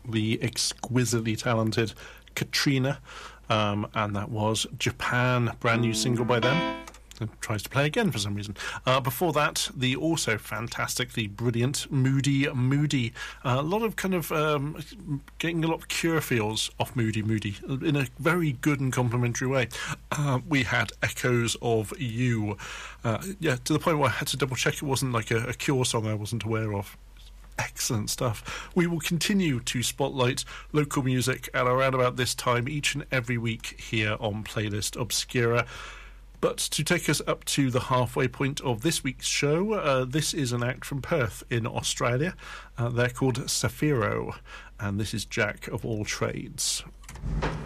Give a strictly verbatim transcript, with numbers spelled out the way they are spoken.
the exquisitely talented Katrina, um, and that was Japan, brand new single by them. It tries to play again for some reason. Uh, before that, the also fantastic, the brilliant Moody Moody. Uh, a lot of kind of um, getting a lot of Cure feels off Moody Moody in a very good and complimentary way. Uh, we had Echoes of You. Uh, yeah, to the point where I had to double check it wasn't like a, a Cure song I wasn't aware of. Excellent stuff. We will continue to spotlight local music at around about this time each and every week here on Playlist Obscura. But to take us up to the halfway point of this week's show, uh, this is an act from Perth in Australia. Uh, they're called Saphiro, and this is Jack of All Trades.